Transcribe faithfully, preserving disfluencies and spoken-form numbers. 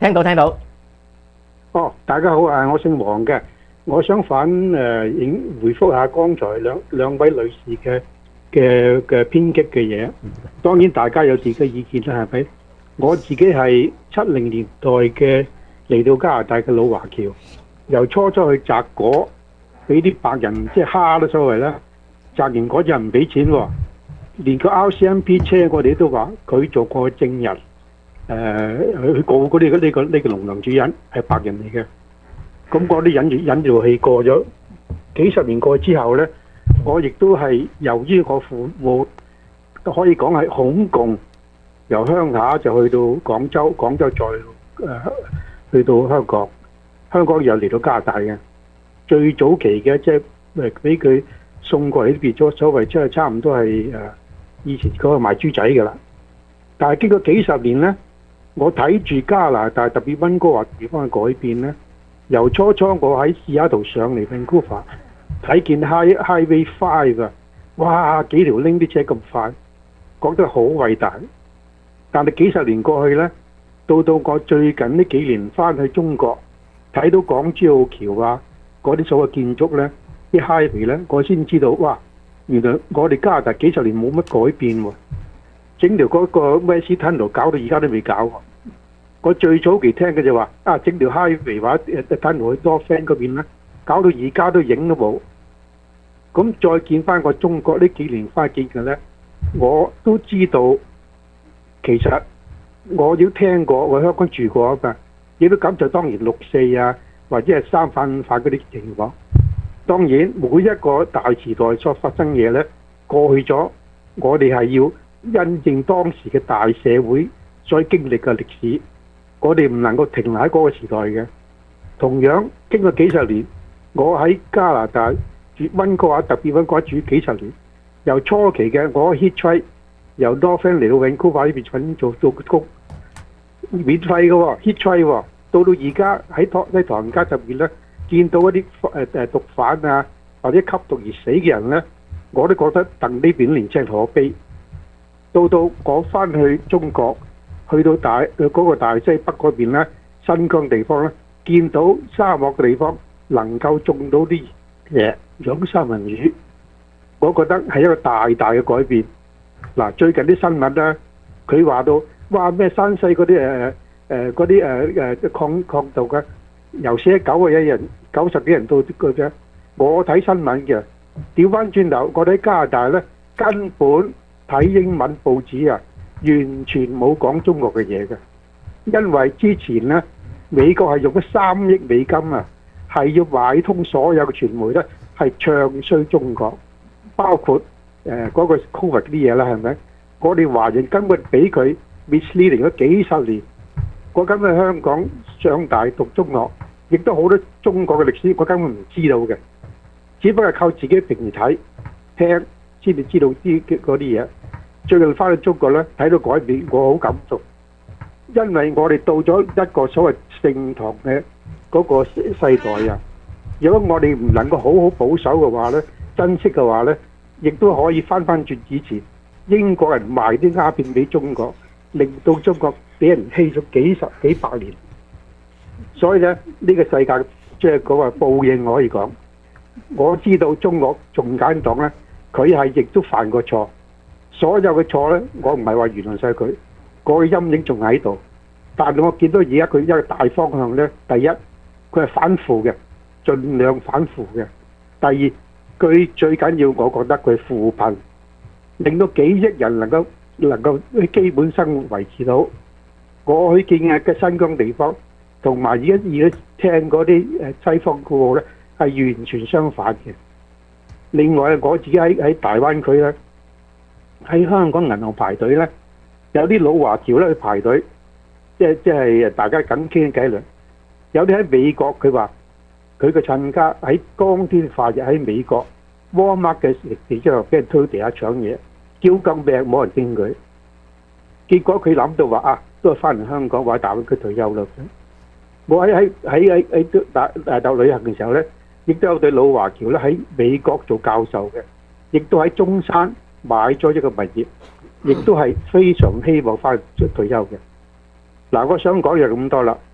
聽到聽到。 哦，大家好啊，我姓黃嘅，我想反誒應回覆下剛才兩兩位女士嘅嘅嘅偏激嘅嘢。當然大家有自己嘅意見啦，係咪？我自己係七零年代嘅嚟到加拿大嘅老華僑，由初初去摘果，俾啲白人即係蝦啦所謂啦，摘完果就唔俾錢喎，連個 R C M P 車我哋都話佢做過證人。誒、呃，去告嗰啲呢個呢、這個農場主人係白人嚟嘅，咁嗰啲忍住忍住氣過咗幾十年過去之後呢，我亦都係由於我父母可以講係恐共，由鄉下就去到廣州，廣州再誒、呃、去到香港，香港又嚟到加拿大嘅。最早期嘅即係誒俾佢送過嚟呢邊咗所謂即係差唔多係誒、呃、以前嗰個賣豬仔㗎啦，但係經過幾十年呢。我睇住加拿大特別溫哥華地方嘅改變呢，由初初我喺西雅圖上嚟溫哥華，睇見 High Highway Five 啊，哇幾條 link 啲車咁快，覺得好偉大。但係幾十年過去呢，到到我最近呢幾年翻去中國，睇到港珠澳橋啊，嗰啲所謂建築呢，啲 highway 呢，我先知道哇，原來我哋加拿大幾十年冇乜改變喎。整條嗰個 West Tunnel 搞到而家都未搞喎。我最早期聽嘅就話啊，整條 highway 話誒 Tunnel 去 Northland 嗰邊咧，搞到而家都影都冇。咁再見翻我中國呢幾年翻見嘅咧，我都知道其實我要聽過，我喺香港住過啊嘛，亦都感受當然六四啊，或者係三反五反嗰啲情況。當然每一個大時代所發生嘢咧，過去咗，我哋係要因應當時嘅大社會所經歷嘅歷史，我哋唔能夠停留喺嗰個時代嘅。同樣經過幾十年，我喺加拿大住溫哥華，特別溫哥華住幾十年，由初期嘅我 hitchhike 由 Northland 嚟到溫哥華呢邊揾做做工，免費嘅喎 hitchhike 喎，到到而家喺唐喺唐人街入面咧，見到一啲誒誒毒販啊或者吸毒而死嘅人咧，我都覺得戥呢邊年青人可悲。到到我翻去中國，去到大嗰、嗰個大西北嗰邊咧，新疆地方咧，見到沙漠嘅地方能夠種到啲嘢養三文魚，我覺得係一個大大嘅改變。嗱，最近啲新聞咧，佢話到哇咩山西嗰啲誒誒嗰啲誒誒抗抗毒嘅，由四十九個一人九十幾人到嗰啫。我睇新聞嘅，調翻轉頭，我哋喺加拿大咧根本。睇英文報紙啊，完全冇講中國嘅嘢嘅，因為之前呢，美國係用咗三億美金啊，係要買通所有嘅傳媒呢，係唱衰中國，包括誒嗰、呃嗰個 Covid 啲嘢啦，係咪？我哋華人根本俾佢 misleading 咗幾十年，我根本香港上大讀中學，亦都好多中國嘅歷史，我根本唔知道嘅，只不過靠自己平時睇聽。先至知道啲嗰啲嘢。最近翻去中國咧，睇到改變，我好感動，因為我哋到咗一個所謂盛唐嘅嗰個世代啊。如果我哋唔能夠好好保守嘅話咧，珍惜嘅話咧，亦都可以翻翻轉以前英國人賣啲鴉片俾中國，令到中國俾人欺咗幾十幾百年。所以咧，呢個世界即係嗰個報應，我可以講。我知道中國共產黨咧。佢係亦都犯過錯，所有嘅錯呢，我唔係話原諒晒佢，嗰個陰影仲喺度。但係我見到而家佢一個大方向呢，第一佢係反腐嘅，盡量反腐嘅；第二佢最緊要，我覺得佢係扶貧，令到幾億人能夠能夠基本生活維持到。我去見嘅新疆地方，同埋而家而家聽嗰啲誒西方嘅話呢，係完全相反嘅。另外，我自己喺喺大灣區咧，喺香港銀行排隊咧，有啲老華僑咧去排隊，即係即係大家緊傾偈啦。有啲喺美國，佢話佢個親家喺光天化日喺美國 Walmart 嘅地之後俾人推地下搶嘢，叫咁命冇人應佢。結果佢諗到話啊，都係翻嚟香港或者大灣區退休啦。我喺喺喺喺喺大大陸旅行嘅時候咧。亦都有對老華僑咧喺美國做教授嘅，亦都喺中山買咗一個物業，亦都係非常希望翻去退休嘅。嗱，我想講就咁多啦。